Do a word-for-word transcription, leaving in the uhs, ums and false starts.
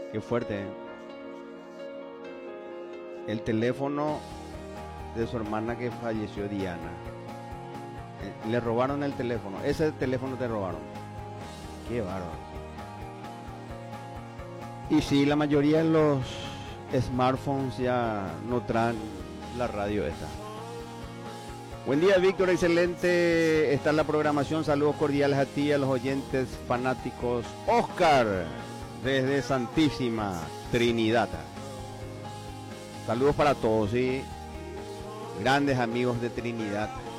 Qué fuerte, ¿eh? El teléfono de su hermana que falleció, Diana. Eh, Le robaron el teléfono. Ese teléfono te robaron. Qué bárbaro. Y sí, la mayoría de los smartphones ya no traen la radio esa. Buen día, Víctor, excelente está la programación. Saludos cordiales a ti y a los oyentes fanáticos. Oscar, desde Santísima Trinidad. Saludos para todos, ¿sí? Grandes amigos de Trinidad.